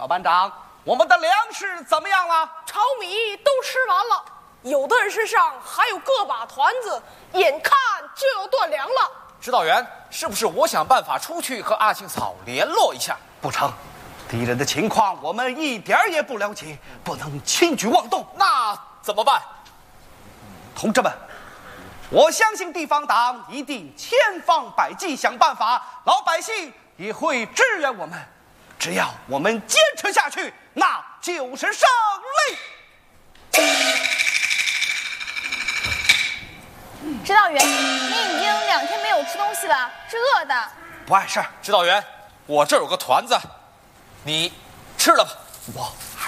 小班长，我们的粮食怎么样了？ 炒米都吃完了，有的人身上还有个把团子，眼看就要断粮了。 指导员，是不是我想办法出去和阿青嫂联络一下？ 不成，敌人的情况我们一点也不了解，不能轻举妄动。 那怎么办？ 同志们，我相信地方党一定千方百计想办法，老百姓也会支援我们。只要我们坚持下去，那就是胜利。 指导员，您已经2天没有吃东西了，是饿的。 不碍事儿。 指导员，我这儿有个团子，你吃了吧。 我